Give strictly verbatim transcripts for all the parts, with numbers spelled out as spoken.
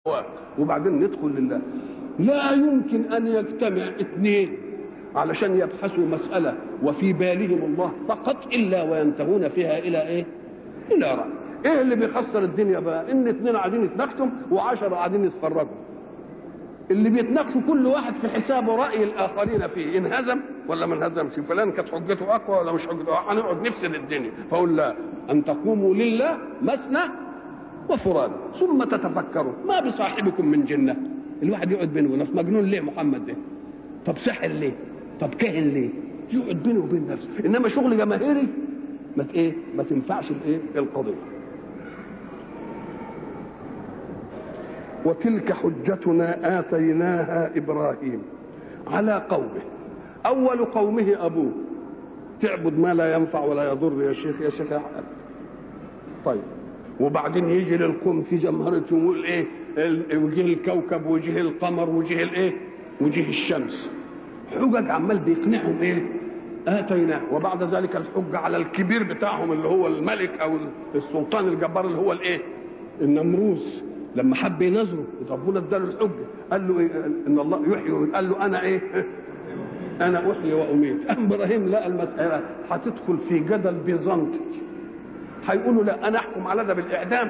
وبعدين ندخل لله. لا يمكن أن يجتمع اثنين علشان يبحثوا مسألة وفي بالهم الله فقط إلا وينتهون فيها إلى إيه؟ إلى رأي. إيه اللي بيخسر الدنيا بقى؟ إن اثنين قاعدين يتناقشوا وعشرة قاعدين يتفرجوا. اللي بيتناقشوا كل واحد في حسابه رأي الآخرين فيه، إن هزم ولا ما انهزمش، فلان كانت حجته أقوى ولا مش حجته أقوى، هنقعد نفسد الدنيا. فأقول لا، أن تقوموا لله مثنى وفراد ثم تتفكروا ما بصاحبكم من جنة. الواحد يقعد بينه ونفسه، مجنون ليه محمد ده؟ طب سحر ليه؟ طب كاهن ليه؟ يقعد بينه وبين نفسه. انما شغل جماهيري ما ايه؟ ما تنفعش الايه؟ القضيه. وتلك حجتنا آتيناها إبراهيم على قومه. أول قومه أبوه، تعبد ما لا ينفع ولا يضر يا شيخ يا شيخ يا حق. طيب وبعدين يجي للقوم في جمهرتهم ويقول ايه؟ وجه الكوكب وجه القمر وجه الايه؟ وجه الشمس. حجج عمال بيقنعهم ايه؟ آتيناه. وبعد ذلك الحجة على الكبير بتاعهم اللي هو الملك او السلطان الجبار اللي هو الايه؟ النمروز. لما حب ينظره ربنا اداله الحجة، قال له إيه؟ ان الله يحيي. قال له انا ايه؟ انا احيي واميت. ابراهيم لقى المسألة هتدخل في جدل بيزنطي. هيقولوا لا انا احكم على ده بالاعدام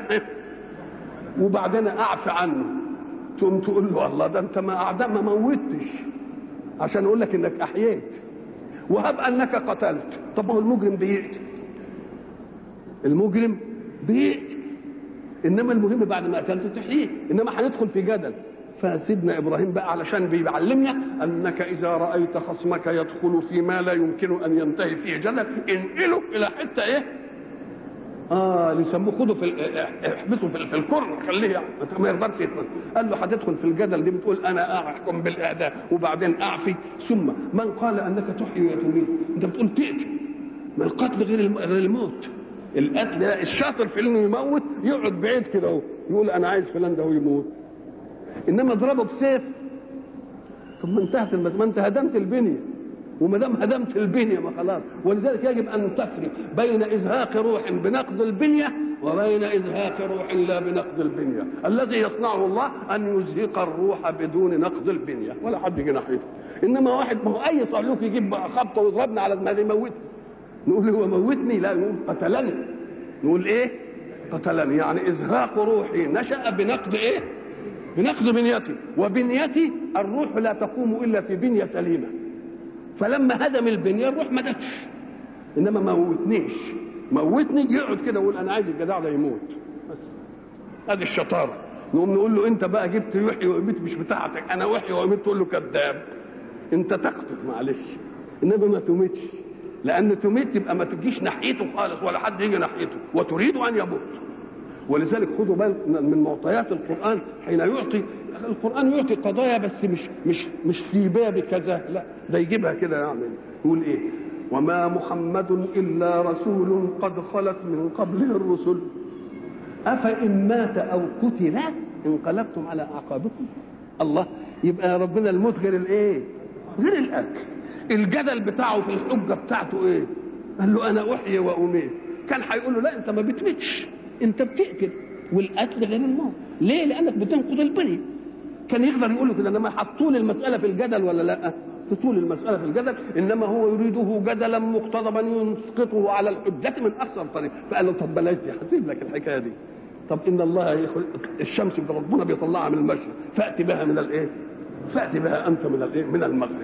وبعدين اعفي عنه. تقوم تقول له الله ده انت ما اعدام ما موتش عشان اقول لك انك احييت، وهب انك قتلت. طب ما هو المجرم بيقتل، المجرم بيقتل، انما المهم بعد ما قتلته تحييه. انما هندخل في جدل. فسيدنا ابراهيم بقى علشان بيعلمنا انك اذا رايت خصمك يدخل فيما لا يمكن ان ينتهي فيه جدل انقله الى حته ايه؟ اه يسموه خده في احبسه في, في الكرن، خليه يعني ما يقدرش يتمنى. قال له هتدخل في الجدل دي بتقول انا احكم بالاعداء وبعدين اعفي. ثم من قال انك تحيي وتميت؟ انت بتقول تقتل. ما القتل غير غير الموت. القتل الشاطر في انه يموت يقعد بعيد كده اهو يقول انا عايز فلان ده هو يموت، انما اضربه بسيف. طب ما انتهت المسألة، ما انت هدمت البنيه، وما دام هدمت البنيه ما خلاص. ولذلك يجب ان تفرق بين ازهاق روح بنقض البنيه وبين ازهاق روح لا بنقض البنيه. الذي يصنعه الله ان يزهق الروح بدون نقض البنيه ولا حد يجي ناحيته. انما واحد ما هو اي صعلوك يجيب خبطه ويضربنا على دماغي يموتني، نقول هو موتني؟ لا، نقول قتلني. نقول ايه؟ قتلني. يعني ازهاق روحي نشأ بنقض ايه؟ بنقض بنيتي. وبنيتي الروح لا تقوم الا في بنيه سليمه. فلما هدم البنيه الروح ما جاتش، انما ما موتنيش. موتني يقعد كده يقول انا عايز الجدع ده يموت بس. ادي الشطاره. نقوم نقول له انت بقى جبت يحيي ويميت مش بتاعتك، انا احيي واميت. تقول له كذاب، انت تقتل معلش انما ما تميتش، لان تميت يبقى ما تجيش ناحيته خالص ولا حد يجي ناحيته وتريد ان يموت. ولذلك خدوا بالك من معطيات القران حين يعطي. القرآن يعطي قضايا بس مش مش مش في باب كذا، لا ده يجيبها كده. يعني يقول ايه؟ وما محمد إلا رسول قد خلت من قبله الرسل أفإن مات أو قتل انقلبتم على أعقابكم. الله، يبقى ربنا الموت غير الايه؟ غير القتل. الجدل بتاعه في الحجة بتاعته ايه؟ قال له أنا أحيي وأميت. كان هيقول له لا أنت ما بتميتش، أنت بتقتل، والقتل غير الموت. ليه؟ لأنك بتنقض البنية. كان يقدر يقول له كده، انما حطوا المساله في الجدل ولا لا؟ تطول المساله في الجدل، انما هو يريده جدلا مقتضبا يسقطه على الحجه من اكثر طريق. فقال له طب بلاش دي، هسيب لك الحكايه دي. طب ان الله يخلق الشمس ربنا بيطلعها من المشرق، فات بها من الايه؟ فات بها انت من الايه؟ من المغرب.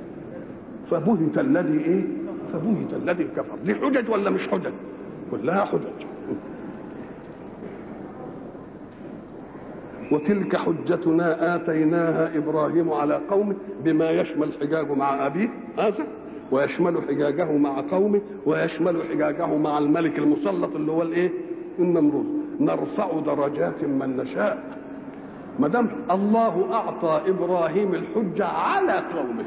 فبهت الذي ايه؟ فبهت الذي كفر. دي حجج ولا مش حجج؟ كلها حجج. وتلك حجتنا آتيناها إبراهيم على قومه بما يشمل حجاجه مع أبيه آسف، ويشمل حجاجه مع قومه، ويشمل حجاجه مع الملك المسلط اللي هو الايه؟ النمرود. نرفع درجات من نشاء. ما دام الله أعطى إبراهيم الحجة على قومه،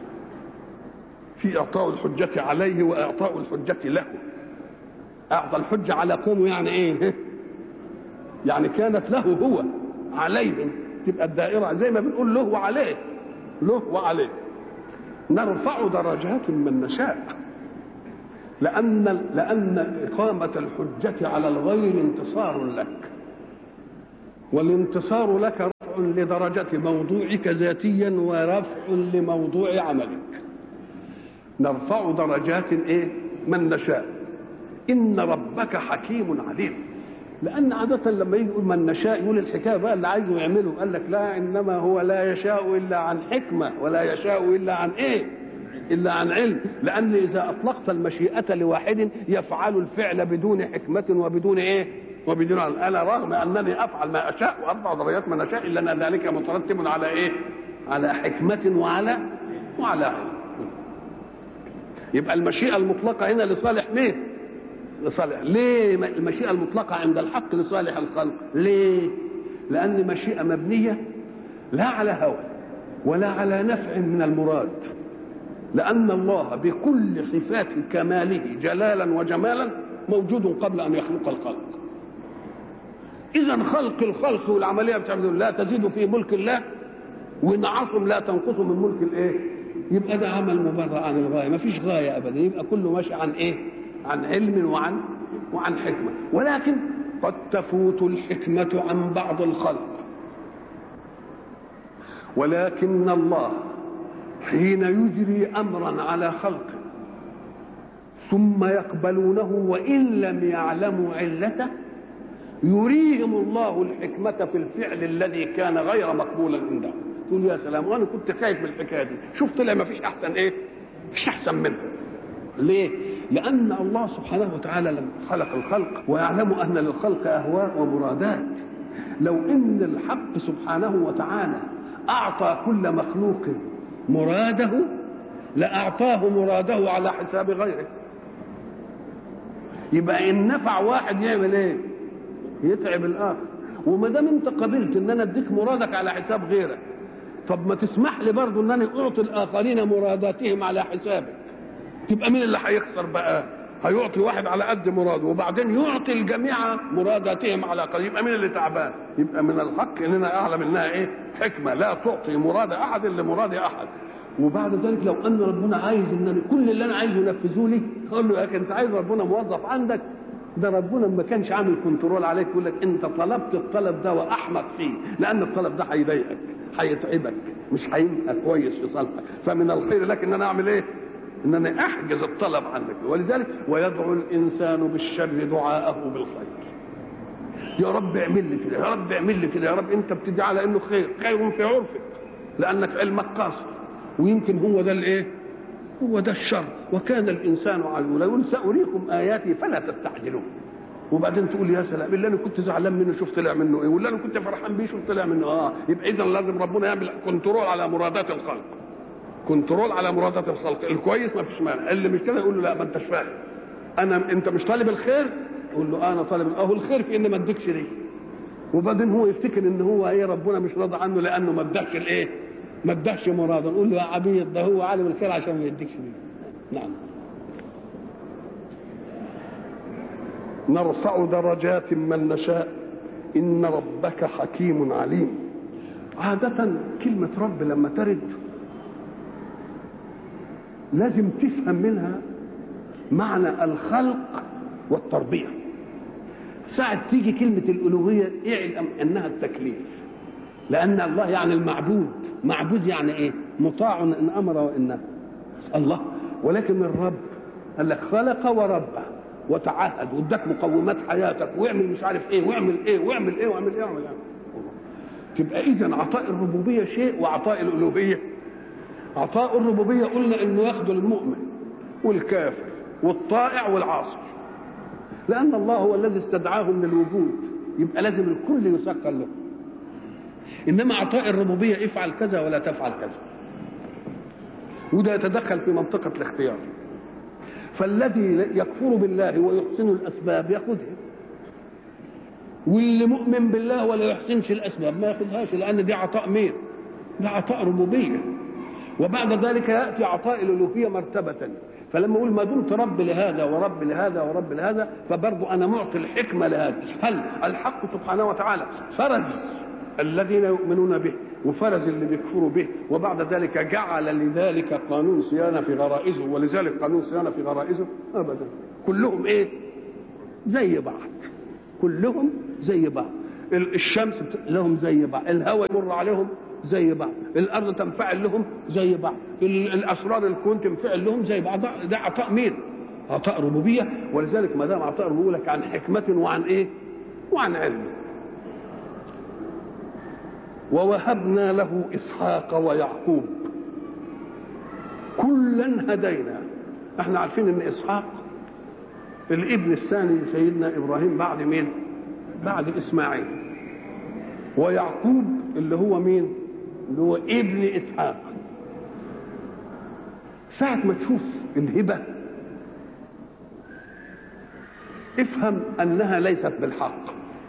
في إعطاء الحجة عليه وإعطاء الحجة له. أعطى الحجة على قومه يعني إيه؟ يعني كانت له هو عليهم، تبقى الدائرة زي ما بنقول له وعليه، له وعليه. نرفع درجات من نشاء، لأن لأن إقامة الحجة على الغير انتصار لك. والانتصار لك رفع لدرجة موضوعك ذاتيا ورفع لموضوع عملك. نرفع درجات ايه من نشاء، ان ربك حكيم عليم. لان عادة لما يجي يقول من نشاء يقول الحكايه بقى اللي عايزه يعمله، قال لك لا، انما هو لا يشاء الا عن حكمه، ولا يشاء الا عن ايه؟ الا عن علم. لان اذا اطلقت المشيئه لواحد يفعل الفعل بدون حكمه وبدون ايه؟ وبدون علم. انا رغم انني افعل ما اشاء وارفع درجات من اشاء الا ان ذلك مترتب على ايه؟ على حكمه وعلى وعلى علم. يبقى المشيئه المطلقه هنا لصالح مين؟ لصالح. ليه المشيئة المطلقة عند الحق لصالح الخلق؟ ليه؟ لأن مشيئة مبنية لا على هوى ولا على نفع من المراد، لأن الله بكل صفات كماله جلالا وجمالا موجود قبل أن يخلق الخلق. إذا خلق الخلق والعملية بتعمل لا تزيد في ملك الله، ونعصم لا تنقص من ملك الإيه؟ يبقى ده عمل مبرر عن الغاية، ما فيش غاية أبدا، يبقى كله ماشي عن إيه؟ عن علم وعن وعن حكمة. ولكن قد تفوت الحكمة عن بعض الخلق، ولكن الله حين يجري أمرا على خلقه ثم يقبلونه وإن لم يعلموا علته يريهم الله الحكمة في الفعل الذي كان غير مقبولا عنده. تقول يا سلام، وأنا كنت خايف من الحكاية دي، شوف طلع ما فيش أحسن إيه؟ مفيش أحسن منه. ليه؟ لأن الله سبحانه وتعالى لما خلق الخلق ويعلم أن للخلق أهواء ومرادات، لو إن الحق سبحانه وتعالى أعطى كل مخلوق مراده لأعطاه مراده على حساب غيره. يبقى إن نفع واحد يعمل إيه؟ يتعب الآخر. وما دام أنت قبلت إن أنا أديك مرادك على حساب غيرك، طب ما تسمح لي برضه إن أنا أعطي الآخرين مراداتهم على حسابك. تبقى مين اللي هيخسر بقى؟ هيعطي واحد على قد مراده وبعدين يعطي الجميع مراداتهم على قد، يبقى مين اللي تعبان؟ يبقى من الحق اننا اعلم انها ايه؟ حكمه لا تعطي مراد احد الا مراد احد. وبعد ذلك لو ان ربنا عايز ان كل اللي انا عايزه ينفذه لي، اقول له يا اخي انت عايز ربنا موظف عندك؟ ده ربنا ما كانش عامل كنترول عليك، يقول لك انت طلبت الطلب ده واحمق فيه، لان الطلب ده هيضايقك هيتعبك مش هيبقى كويس في صالحك. فمن الخير لك ان انا اعمل ايه؟ ان انا احجز الطلب عندك. ولذلك ويدعو الانسان بالشر دعاءه بالخير. يا رب اعمل لي كده، يا رب اعمل لي كده، يا رب انت بتدعي على انه خير، خير في عرفك لانك علمك قاصر، ويمكن هو ده الايه؟ هو ده الشر. وكان الانسان عجولا، يقول ساريكم اياتي فلا تستعجلون. وبعدين تقول يا سلام اللي انا كنت زعلان منه شوف طلع منه ايه، واللي انا كنت فرحان بيه شوف طلع منه اه. يبقى اذا لازم ربنا يعمل كنترول على مرادات الخلق، كنترول على مرادات الخلق. الكويس ما فيش مانع، اللي مش كده يقول له لا ما انتش فاهم، انا انت مش طالب الخير، يقول له انا طالب اهو الخير في ان ما اديكش ليه. وبعدين هو يفتكر ان هو ايه ربنا مش راضي عنه لانه ما اداكش الايه؟ ما اداكش مراده. نقول له يا عبيد ده هو عالم الخير عشان ما يديكش ليه. نعم. نرفع درجات من نشاء ان ربك حكيم عليم. عادة كلمة رب لما ترد لازم تفهم منها معنى الخلق والتربية. ساعة تيجي كلمة الألوهية اعلم أنها التكليف، لأن الله يعني المعبود. معبود يعني إيه؟ مطاع إن أمر وإن نهى الله. ولكن الرب قال لك خلق ورب وتعهد واداك مقومات حياتك واعمل مش عارف إيه واعمل إيه واعمل إيه واعمل إيه واعمل إيه. تبقى إذن عطاء الربوبية شيء وعطاء الألوهية. عطاء الربوبية قلنا إنه ياخده المؤمن والكافر والطائع والعاصي، لأن الله هو الذي استدعاهم للوجود، يبقى لازم الكل يسخر له. إنما عطاء الربوبية افعل كذا ولا تفعل كذا، وده يتدخل في منطقة الاختيار. فالذي يكفر بالله ويحسن الأسباب يأخذها، واللي مؤمن بالله ولا يحسنش الأسباب ما يأخذهاش، لأن دي عطاء مين؟ ده عطاء ربوبية. وبعد ذلك يأتي عطاء الألوهية مرتبة. فلما أقول ما دمت رب لهذا ورب لهذا ورب لهذا فبرضو أنا معطي الحكمة لهذا. هل الحق سبحانه وتعالى فرز الذين يؤمنون به وفرز اللي بيكفروا به، وبعد ذلك جعل لذلك قانون صيانة في غرائزه، ولذلك قانون صيانة في غرائزه أبدا. كلهم إيه؟ زي بعض، كلهم زي بعض. الشمس لهم زي بعض، الهواء يمر عليهم زي بعض، الارض تنفعل لهم زي بعض، الاسرار الكون تنفعل لهم زي بعض. ده عطاء مين؟ عطاء ربوبيه. ولذلك ما دام عطاء ربوبيه لك عن حكمه وعن ايه؟ وعن علم. ووهبنا له اسحاق ويعقوب كلا هدينا. احنا عارفين ان اسحاق الابن الثاني سيدنا ابراهيم بعد مين؟ بعد اسماعيل. ويعقوب اللي هو مين؟ اللي هو ابن اسحاق. ساعة ما تشوف الهبة افهم انها ليست بالحق.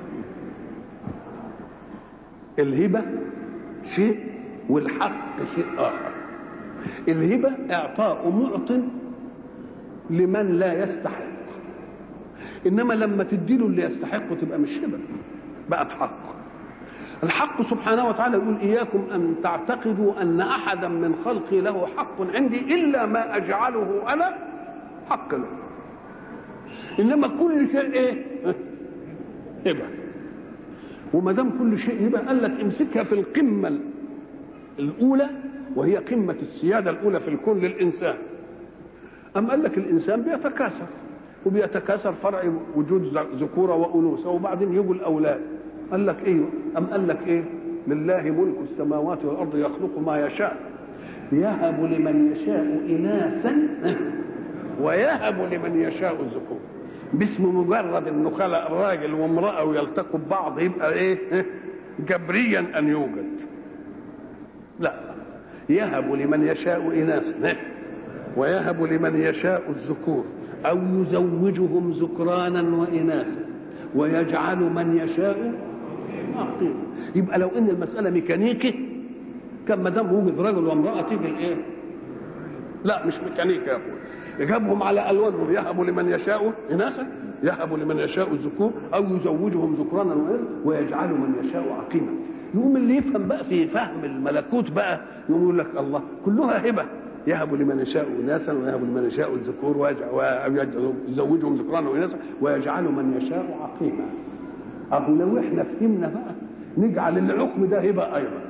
الهبة شيء والحق شيء اخر. الهبة اعطاء معط لمن لا يستحق، انما لما تديله اللي يستحقه تبقى مش هبة، بقت حق. الحق سبحانه وتعالى يقول اياكم ان تعتقدوا ان احدا من خلقي له حق عندي الا ما اجعله انا حق له. انما كل شيء ايه؟ هبه. وما دام كل شيء هبه قال لك امسكها في القمه الاولى وهي قمه السياده الاولى في الكون للانسان. ام قال لك الانسان بيتكاثر وبيتكاثر فرع وجود ذكوره وانوثه وبعدين يجوا الاولاد. قال لك ايه؟ ام قال لك ايه؟ لله ملك السماوات والارض يخلق ما يشاء يهب لمن يشاء اناثا ويهب لمن يشاء الذكور. باسم مجرد انه خلق راجل وامراه ويلتقوا ببعض يبقى ايه؟ جبريا ان يوجد. لا، يهب لمن يشاء اناثا ويهب لمن يشاء الذكور او يزوجهم ذكرانا واناثا ويجعل من يشاء عقيما. يبقى لو ان المساله ميكانيكي كان ما دام وجد رجل وامراه تيجي الايه؟ لا مش ميكانيكي يا اخويا. يجابهم على الوانهم، يهب لمن يشاء اناثا يهب لمن يشاء الذكور او يزوجهم ذكرانا واناثا ويجعل من يشاء عقيما. يقوم اللي يفهم بقى في فهم الملكوت بقى يقول لك الله كلها هبه، يهب لمن يشاء اناثا ويهب لمن يشاء الذكور ويزوجهم ذكرانا واناثا ويجعل من يشاء عقيما. أبو لو احنا فهمنا بقى نجعل العقم ده هبه ايضا.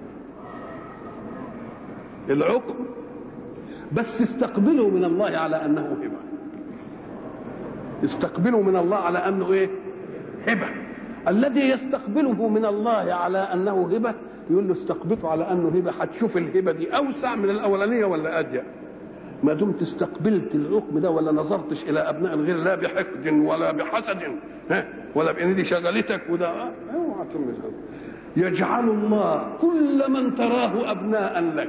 العقم بس استقبلوا من الله على انه هبه. استقبلوا من الله على انه ايه؟ هبه. الذي يستقبله من الله على انه هبه يقول له استقبله على انه هبه، هتشوف الهبه دي اوسع من الاولانيه ولا اضيق. ما دمت استقبلت الحكم ده ولا نظرتش الى ابناء الغير لا بحقد ولا بحسد ها ولا بان دي شغلتك وده اوعى تمشي. يجعل الله كل من تراه ابناء لك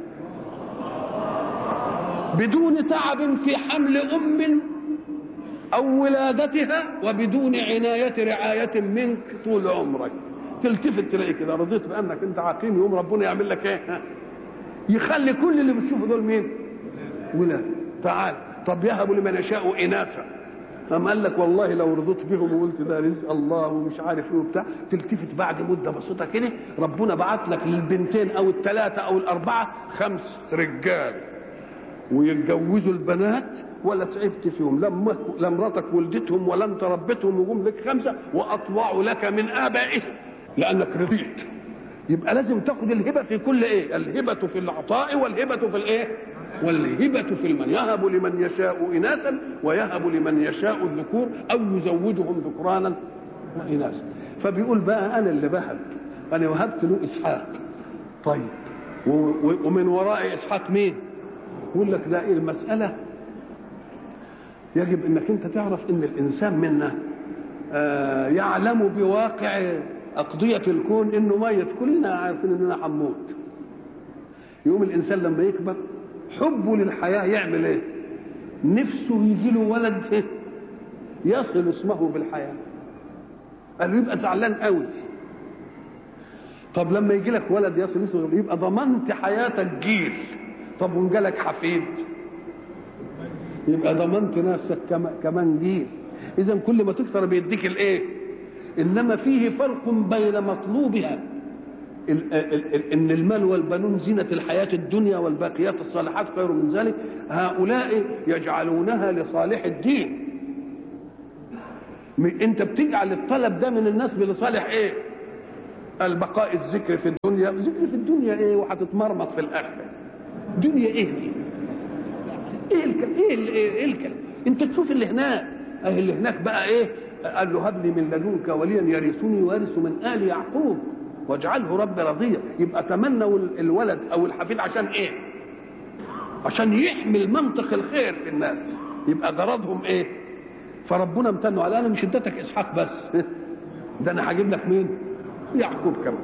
بدون تعب في حمل ام او ولادتها وبدون عنايه رعايه منك طول عمرك. تلتفت تلاقي كده رضيت بانك انت عقيم، يوم ربنا يعمل لك ايه؟ يخلي كل اللي بتشوفه دول مين؟ ولاد. تعال طب يهب لمن يشاء اناثا. أم قال لك والله لو رضيت بهم وقلت ده رزق الله ومش عارف ايه وبتاع، تلتفت بعد مده بسيطه كده ربنا بعت لك للبنتين او الثلاثه او الاربعه خمس رجال ويتجوزوا البنات ولا تعبت فيهم، لما لا مراتك ولدتهم ولا انت ربيتهم وجم لك خمسه واطوعوا لك من ابائهم لانك رضيت. يبقى لازم تاخد الهبه في كل ايه؟ الهبه في العطاء والهبه في الايه؟ والهبه في المن. يهب لمن يشاء اناثا ويهب لمن يشاء الذكور او يزوجهم ذكرانا واناثا. فبيقول بقى انا اللي بهب، انا وهبت له اسحاق. طيب ومن وراء اسحاق مين؟ يقول لك لا، المساله يجب انك انت تعرف ان الانسان منا آه يعلم بواقع اقضيه الكون انه ميت، كلنا عارفين اننا هنموت. يقوم الانسان لما يكبر حبه للحياه يعمل ايه؟ نفسه يجي له ولد يصل اسمه بالحياه، قال يبقى زعلان قوي. طب لما يجي لك ولد يصل اسمه يبقى ضمنت حياتك جيل. طب وان جالك حفيد يبقى ضمنت نفسك كمان جيل. اذا كل ما تكثر بيديك الايه؟ انما فيه فرق بين مطلوبها ان المال والبنون زينة الحياة الدنيا والباقيات الصالحات خير من ذلك، هؤلاء يجعلونها لصالح الدين. انت بتجعل الطلب ده من الناس لصالح ايه؟ البقاء الذكر في الدنيا. ذكر في الدنيا ايه وهتتمرمط في الاخره؟ دنيا ايه دي؟ ايه الكلام؟ ايه ال- ايه الكلام؟ انت تشوف اللي هناك، اه اللي هناك بقى ايه؟ قال له هب لي من لدنك وليا يرثني ويرث من ال يعقوب واجعله ربي رضيا. يبقى تمنوا الولد او الحفيد عشان ايه؟ عشان يحمل منطق الخير في الناس، يبقى غرضهم ايه؟ فربنا امتنوا على انا مش اديتك اسحاق بس ده انا هجيب لك مين؟ يعقوب كمان.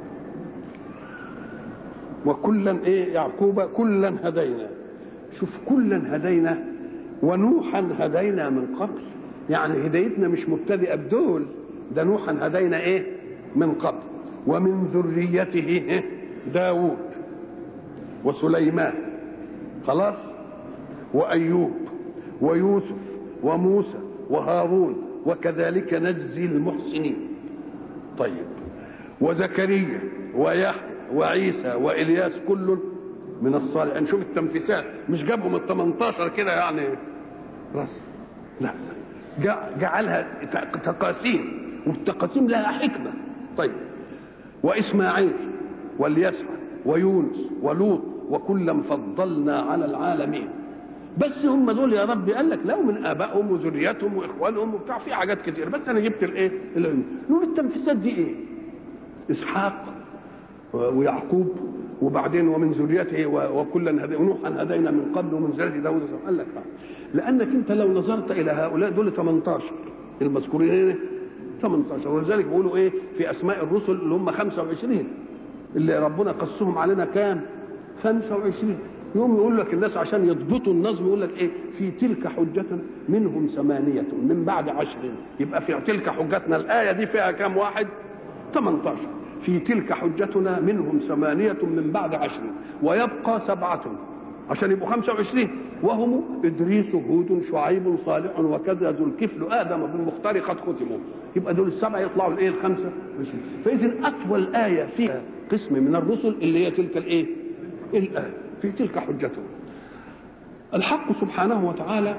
وكلا ايه؟ يعقوب كلا هدينا. شوف كلا هدينا ونوحا هدينا من قبل، يعني هدايتنا مش مبتدئه بدول، ده نوحا هدينا ايه؟ من قبل. ومن ذريته إيه؟ داوود وسليمان، خلاص، وايوب ويوسف وموسى وهارون وكذلك نجزي المحسنين. طيب، وزكريا ويحيى وعيسى والياس كل من الصالحين. نشوف التنفيسات، مش جابهم ال تمنتاشر كده يعني راس، لا، جعلها تقاسيم، والتقاسيم لها حكمه. طيب، واسماعيل واليسع ويونس ولوط وكلا فضلنا على العالمين. بس هم دول يا رب قال لك لا، من ابائهم وذرياتهم واخوانهم وبتاع، في حاجات كتير، بس انا جبت الايه؟ نقول التنفيسات دي ايه؟ اسحاق ويعقوب، وبعدين ومن ذريته وكلا هدينا ونوحا هدينا من قبل ومن ذريته داوود. قال لك لانك انت لو نظرت الى هؤلاء دول تمنتاشر المذكورين هنا تمنتاشر، ولذلك بيقولوا ايه في اسماء الرسل اللي هم خمسة وعشرين اللي ربنا قصهم علينا كام؟ خمسة وعشرين. يوم يقول لك الناس عشان يضبطوا النظم يقول لك ايه؟ في تلك حجتنا منهم ثمانية من بعد عشرين. يبقى في تلك حجتنا الآية دي فيها كام واحد؟ تمنتاشر. في تلك حجتنا منهم ثمانية من بعد عشرين، ويبقى سبعة عشان يبقوا خمسة وعشرين، وهم إدريس هود شعيب صالح وكذا ذو الكفل آدم بالمختار قد ختموا. يبقى دول السبعة يطلعوا الإيه؟ الخمسة وعشرين. فإذا أطول آية فيها قسم من الرسل اللي هي تلك الإيه؟ الآية في تلك حجتهم. الحق سبحانه وتعالى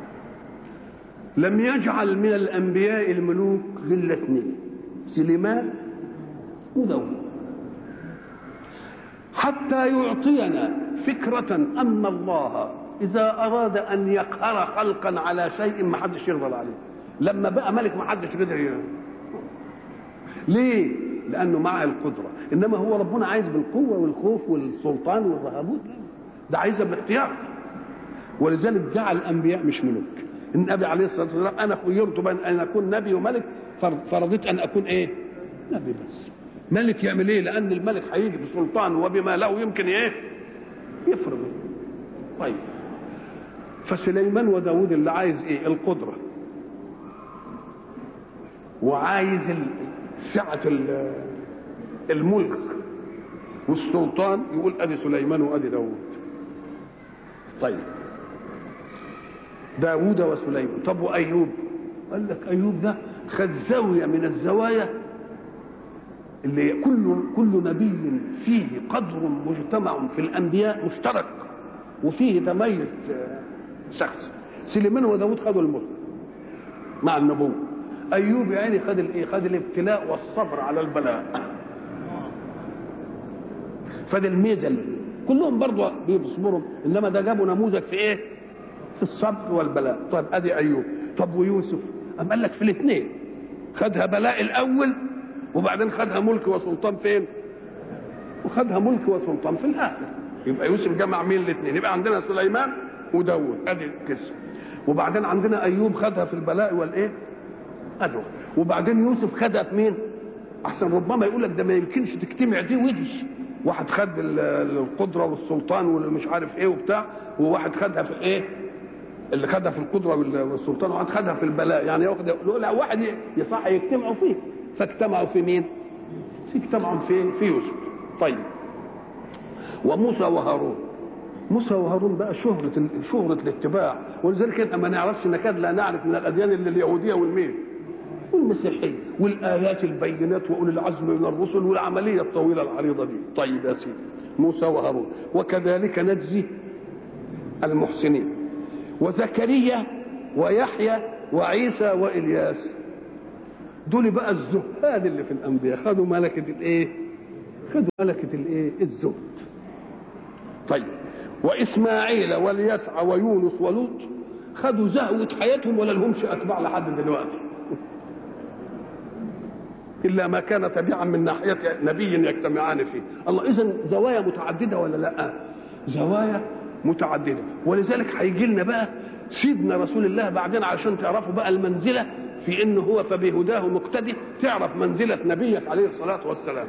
لم يجعل من الأنبياء الملوك إلا اثنين، سليمان وداود، حتى يعطينا فكرة أن الله إذا أراد أن يقهر خلقا على شيء ما حدش يقدر عليه. لما بقى ملك ما حدش قدر يه. ليه؟ لأنه معه القدرة. إنما هو ربنا عايز بالقوة والخوف والسلطان والرهبوت، ده عايزه بالاختيار. ولذلك جعل الأنبياء مش ملوك. النبي عليه الصلاة والسلام أنا خيرت بين أن أكون نبي وملك فرضيت أن أكون إيه؟ نبي بس. ملك يعمل إيه؟ لأن الملك هيجي بسلطان وبما له يمكن إيه؟ يفرض. طيب، فسليمان وداود اللي عايز إيه؟ القدرة، وعايز سعة الملك والسلطان، يقول أدي سليمان وأدي داود. طيب، داود وسليمان. طب وأيوب؟ قال لك أيوب ده خد زاوية من الزوايا اللي كل كل نبي فيه قدر مجتمع في الأنبياء مشترك وفيه تميز شخص. سليمان وداود خدوا الملك مع النبوة. أيوب يعني خد الايه؟ خد الابتلاء والصبر على البلاء. فده الميزة، كلهم برضه بيصبروا، انما ده جابوا نموذج في ايه؟ في الصبر والبلاء. طيب ادي ايوب. طب ويوسف؟ أم قال لك في الاثنين، خدها بلاء الاول وبعدين خدها ملك وسلطان فين؟ وخدها ملك وسلطان في الاخر. يبقى يوسف جمع مين الاثنين؟ يبقى عندنا سليمان وداود، ادي القسم. وبعدين عندنا ايوب خدها في البلاء والايه؟ ادو. وبعدين يوسف خدها في مين؟ احسن ربما يقول لك ده ما يمكنش تجتمع دي ودي، واحد خد القدره والسلطان والمش عارف ايه وبتاع، وواحد خدها في الايه؟ اللي خدها في القدره والسلطان، وواحد خدها في البلاء. يعني ياخد لا واحد يصح يجتمعوا فيه، فاجتمعوا في مين؟ اجتمعوا فين؟ في يوسف. طيب، وموسى وهارون. موسى وهارون بقى شهرة شهرة الاتباع، ولذلك احنا ما نعرفش نكاد لا نعرف من الاديان الا اليهوديه والمين؟ والمسيحيه، والايات البينات واولي العزم من الرسل والعمليه الطويله العريضه دي. طيب يا سيدي، موسى وهارون وكذلك نجزي المحسنين. وزكريا ويحيى وعيسى والياس. دول بقى الزهاد اللي في الانبياء، خدوا ملكه الايه؟ خدوا ملكه الايه؟ الزهد. طيب واسماعيل واليسع ويونس ولوط خدوا زهوه حياتهم ولا لهمش اتباع لحد دلوقتي، الا ما كان تبعا من ناحيه نبي يجتمعان فيه. الله، اذا زوايا متعدده ولا لا؟ زوايا متعدده. ولذلك هيجي لنا بقى سيدنا رسول الله بعدين علشان تعرفوا بقى المنزله في انه هو فبهداه مقتدي، تعرف منزله نبيك عليه الصلاه والسلام.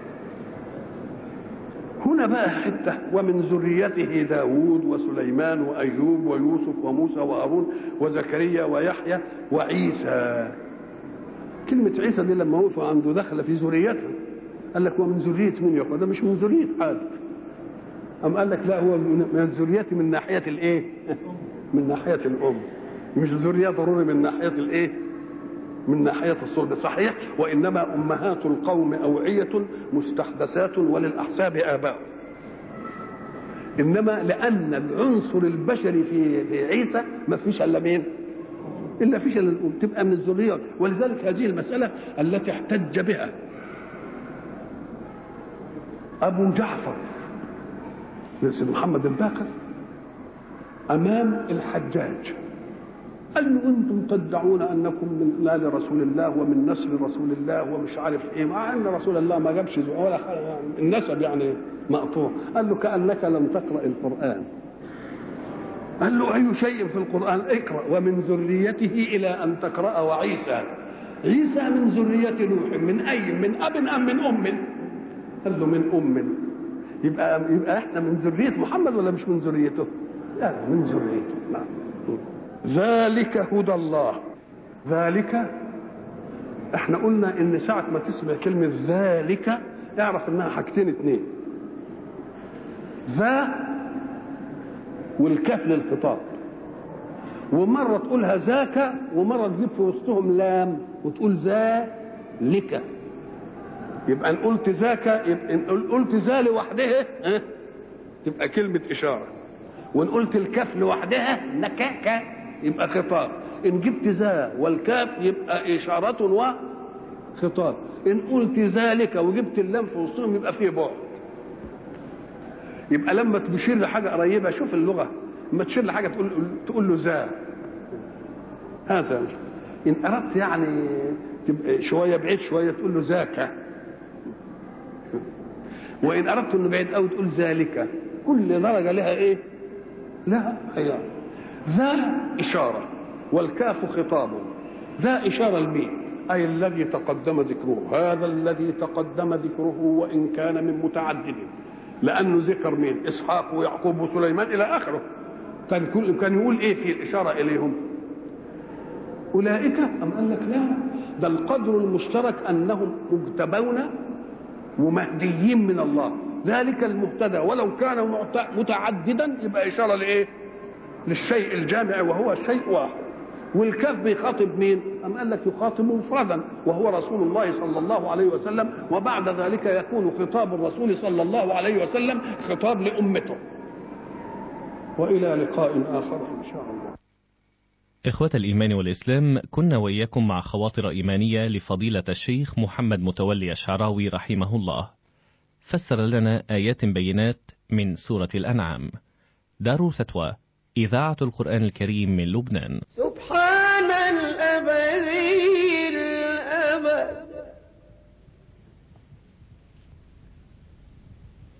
هنا بقى حته ومن ذريته داود وسليمان وايوب ويوسف وموسى وهارون وزكريا ويحيى وعيسى. كلمه عيسى دي لما وقفوا عنده دخل في ذريته، قال لك ومن ذريه مين يا اخوان؟ ده مش من ذريه حد. أم قال لك لا، هو من الذرية من ناحية الإيه؟ من ناحية الأم، مش ذرية ضروري من ناحية الإيه؟ من ناحية الصلب. صحيح، وإنما أمهات القوم أوعية مستحدثات وللأحساب آباء، إنما لأن العنصر البشري في في عيسى ما فيش إلا مين؟ إلا فيش إلا الأم، تبقى من الذرية. ولذلك هذه المسألة التي احتج بها أبو جعفر سيد محمد الباقر امام الحجاج، قال له انتم تدعون انكم من ال رسول الله ومن نسل رسول الله ومش عارف ايه، مع ان رسول الله ما جابش ولا النسب يعني مقطوع. قال له كانك لم تقرا القران. قال له اي شيء في القران؟ اقرا ومن ذريته الى ان تقرا. وعيسى، عيسى من ذريه نوح، من اي؟ من اب ام من ام؟ قال له من ام. يبقى يبقى احنا من ذريه محمد ولا مش من ذريته؟ لا، من ذريته. نعم. ذلك هدى الله. ذلك احنا قلنا ان ساعه ما تسمع كلمه ذلك اعرف انها حاجتين اتنين، ذا والكاف للخطاب، ومره تقولها ذاك ومره تجيب في وسطهم لام وتقول ذلك. يبقى ان قلت ذاك، يبقى ان قلت ذا لوحدها اه؟ تبقى كلمه اشاره، وان قلت الكاف لوحدها نكاك يبقى خطاب. ان جبت ذا والكاف يبقى اشاره وخطاب. ان قلت ذلك وجبت اللام في وسطهم يبقى فيه بعد. يبقى لما تشير لحاجه قريبه، شوف اللغه، لما تشير لحاجه تقول تقول له ذا هذا. ان اردت يعني تبقى شويه بعيد شويه تقول له ذاك، وان اردت انه بعيد قوي تقول ذلك. كل درجه لها ايه؟ لها خيار. ذا اشاره والكاف خطاب. ذا اشاره لمين؟ اي الذي تقدم ذكره، هذا الذي تقدم ذكره وان كان من متعدد، لانه ذكر مين؟ اسحاق ويعقوب وسليمان الى اخره. كان كل كان يقول ايه في الاشاره اليهم؟ اولئك. ام قال لك لا، ده القدر المشترك انهم مجتبون ومهديين من الله. ذلك المهتدى ولو كان متعددا يبقى اشاره لايه؟ للشيء الجامع وهو شيء واحد. والكاف بيخاطب مين؟ أم قال لك يخاطب مفردا وهو رسول الله صلى الله عليه وسلم، وبعد ذلك يكون خطاب الرسول صلى الله عليه وسلم خطاب لأمته. وإلى لقاء آخر إن شاء الله. إخوة الإيمان والإسلام، كنا وإياكم مع خواطر إيمانية لفضيلة الشيخ محمد متولي الشعراوي رحمه الله، فسر لنا آيات بينات من سورة الأنعام. دار فتوى، إذاعة القرآن الكريم من لبنان.